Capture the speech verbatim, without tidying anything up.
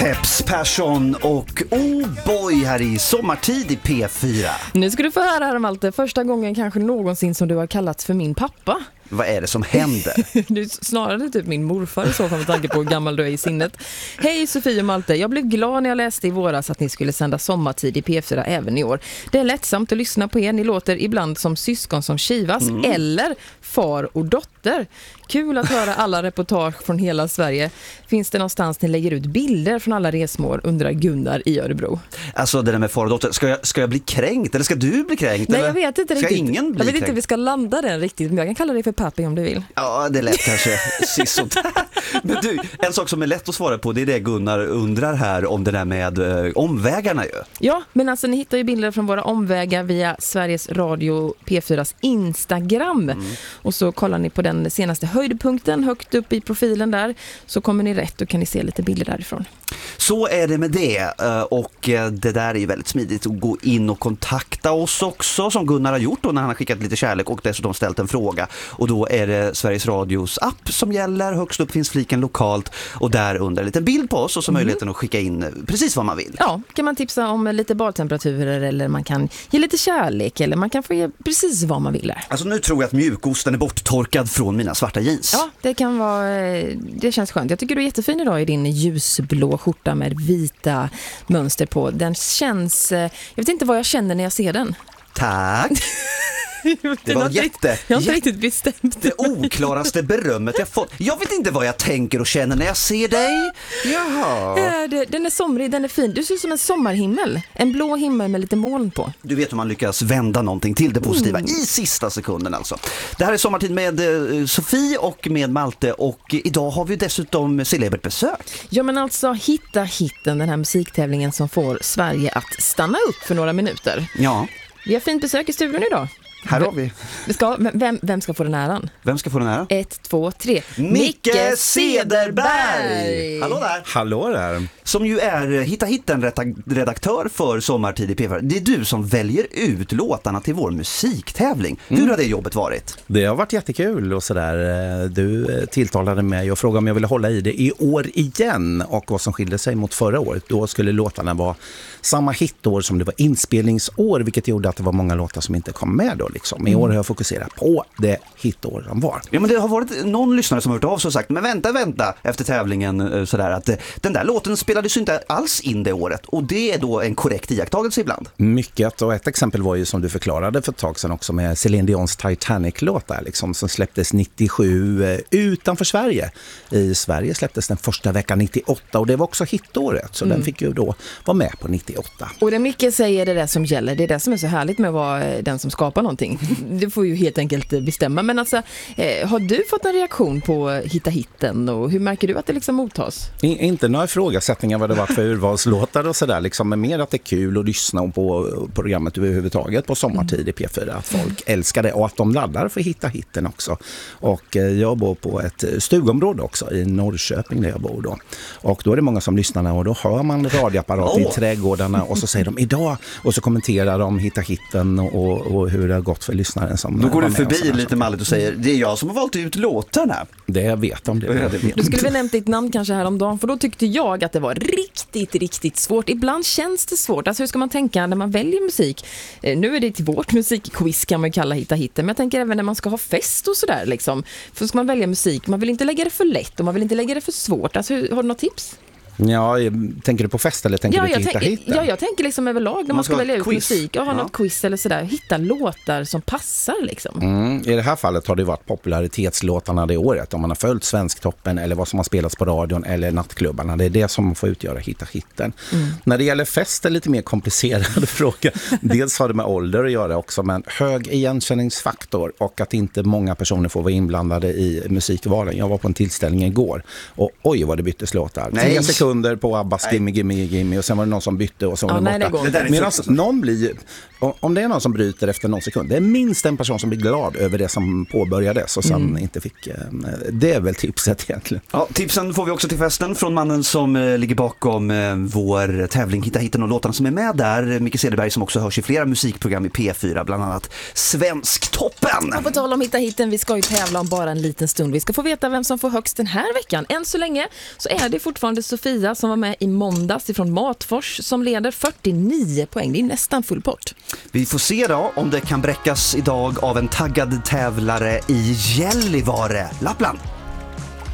Peps Persson och Oh Boy här i Sommartid i P fyra. Nu ska du få höra här om allt det. Första gången kanske någonsin som du har kallats för min pappa. Vad är det som händer? Du snarare typ min morfar i så fall med tanke på hur gammal du är i sinnet. Hej Sofie och Malte, jag blev glad när jag läste i våras att ni skulle sända Sommartid i P fyra även i år. Det är lättsamt att lyssna på er, ni låter ibland som syskon som kivas mm. eller far och dotter. Kul att höra alla reportage från hela Sverige. Finns det någonstans ni lägger ut bilder från alla resmål, undrar Gunnar i Örebro. Alltså det där med far och dotter, ska jag, ska jag bli kränkt eller ska du bli kränkt? Nej, eller? jag vet inte ska riktigt. Ingen bli jag vet kränkt? inte hur vi ska landa den riktigt, men jag kan kalla dig för pappi om du vill. Ja, det är lätt kanske. Sissot. Men du, en sak som är lätt att svara på, det är det Gunnar undrar här om det där med eh, omvägarna ju. Ja, men alltså ni hittar ju bilder från våra omvägar via Sveriges Radio P fyras Instagram. Mm. Och så kollar ni på den senaste höjdpunkten högt upp i profilen där, så kommer ni rätt och kan ni se lite bilder därifrån. Så är det med det, och det där är ju väldigt smidigt att gå in och kontakta oss också, som Gunnar har gjort då när han har skickat lite kärlek och dessutom ställt en fråga. Och då är det Sveriges Radios app som gäller, högst upp finns fliken lokalt och där under en liten bild på oss och så mm. möjligheten att skicka in precis vad man vill. Ja, kan man tipsa om lite badtemperaturer eller man kan ge lite kärlek eller man kan få ge precis vad man vill. Alltså nu tror jag att mjukosten är borttorkad från mina svarta jeans. Ja, det kan vara, det känns skönt. Jag tycker du är jättefin idag i din ljusblå skjorta med vita mönster på. Den känns, jag vet inte vad jag känner när jag ser den. Tack. Det var jätte, jag har inte riktigt bestämt. Det oklaraste berömmet jag fått. Jag vet inte vad jag tänker och känner när jag ser dig. Jaha. Ja, det, den är somrig, den är fin. Du ser ut som en sommarhimmel. En blå himmel med lite moln på. Du vet hur man lyckas vända någonting till det positiva mm. i sista sekunden alltså. Det här är Sommartid med eh, Sofie och med Malte och idag har vi dessutom celebert besök. Ja men alltså Hitta hitten, den här musiktävlingen som får Sverige att stanna upp för några minuter. Ja. Vi har fint besök i studion idag. Här har vi. vi ska, vem, vem ska få den äran? Vem ska få den äran? Ett, två, tre. Micke Cederberg! Hallå där! Hallå där! Som ju är Hitta hitten redaktör för Sommartid i P fyra. Det är du som väljer ut låtarna till vår musiktävling. Mm. Hur har det jobbet varit? Det har varit jättekul och sådär. Du tilltalade mig och frågade om jag ville hålla i det i år igen. Och vad som skilde sig mot förra året. Då skulle låtarna vara samma hitår som det var inspelningsår. Vilket gjorde att det var många låtar som inte kom med då. Liksom. I år har jag fokuserat på det hitår de var. Ja, men det har varit någon lyssnare som har hört av sig och sagt, men vänta, vänta efter tävlingen sådär att den där låten spelades inte alls in det året och det är då en korrekt iakttagelse ibland. Mycket, och ett exempel var ju som du förklarade för ett tag sedan också med Celine Dions Titanic-låt där liksom, som släpptes nittiosju eh, utanför Sverige. I Sverige släpptes den första veckan nittioåtta och det var också hitåret så mm. den fick ju då vara med på nittioåtta. Och det Micke säger det där som gäller, det är det som är så härligt med att vara den som skapar någonting. Det får ju helt enkelt bestämma. Men alltså, eh, har du fått en reaktion på Hitta hitten och hur märker du att det liksom mottas? I, inte några ifrågasättningar vad det var för urvalslåtar och sådär liksom, men mer att det är kul att lyssna på programmet överhuvudtaget på Sommartid i P fyra. Att folk älskar det och att de laddar för Hitta hitten också. Och eh, jag bor på ett stugområde också i Norrköping där jag bor då. Och då är det många som lyssnar och då hör man radioapparat oh. i trädgårdarna och så säger de idag och så kommenterar de Hitta hitten och, och hur det har gått för lyssnaren som... Då går du förbi lite malligt och säger det är jag som har valt ut låtarna. Det jag vet om det. Ja, det vet. Du skulle väl nämnt ditt namn kanske här om dagen för då tyckte jag att det var riktigt, riktigt svårt. Ibland känns det svårt. Alltså hur ska man tänka när man väljer musik? Nu är det till vårt musikquiz kan man kalla Hitta hitten, men jag tänker även när man ska ha fest och sådär liksom. För ska man välja musik, man vill inte lägga det för lätt och man vill inte lägga det för svårt. Alltså hur, har du något tips? Ja, tänker du på fest eller tänker ja, du på Hitta hitten? Ja, jag tänker liksom överlag när man, man ska, ska välja ut musik och ha ja. något quiz eller sådär. Hitta låtar som passar liksom. Mm, I det här fallet har det varit popularitetslåtarna det året. Om man har följt Svensktoppen eller vad som har spelats på radion eller nattklubbarna. Det är det som får utgöra Hitta hitten. Mm. När det gäller fest är lite mer komplicerad fråga. Dels har det med ålder att göra också, men hög igenkänningsfaktor och att inte många personer får vara inblandade i musikvalen. Jag var på en tillställning igår och oj vad det byttes låtar. Nej. Tre sekunder på Abbas Gimme Gimme Gimme och sen var det någon som bytte och så var ja, det nej, borta. det Medan någon blir, om det är någon som bryter efter någon sekund, det är minst en person som blir glad över det som påbörjades och sen mm. inte fick, det är väl tipset egentligen. Ja, tipsen får vi också till festen från mannen som eh, ligger bakom eh, vår tävling Hitta hitten och låtarna som är med där, Micke Cederberg som också hörs i flera musikprogram i P fyra, bland annat Svensktoppen. Och på tal om Hitta hitten, vi ska ju tävla om bara en liten stund. Vi ska få veta vem som får högst den här veckan. Än så länge så är det fortfarande Sofie Sofia som var med i måndags ifrån Matfors som leder fyrtionio poäng. Det är nästan full pott. Vi får se då om det kan bräckas idag av en taggad tävlare i Gällivare, Lappland.